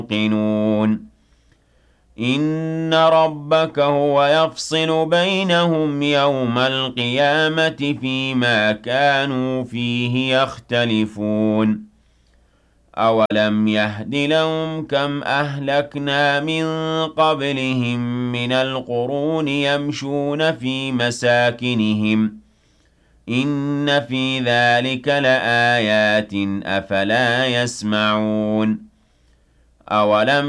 يوقنون إن ربك هو يفصل بينهم يوم القيامة فيما كانوا فيه يختلفون أولم يهد لهم كم أهلكنا من قبلهم من القرون يمشون في مساكنهم إن في ذلك لآيات أفلا يسمعون أولم